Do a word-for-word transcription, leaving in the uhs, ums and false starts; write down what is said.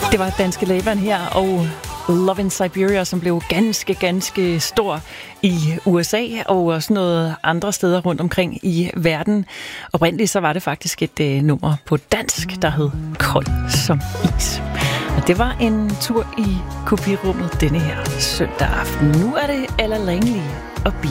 Det var Danske Lægvand her, og Love in Siberia, som blev ganske, ganske stor i U S A og også noget andre steder rundt omkring i verden. Oprindeligt så var det faktisk et øh, nummer på dansk, der hed Kold som is. Og det var en tur i kopirummet denne her søndag aften. Nu er det Ella Langley og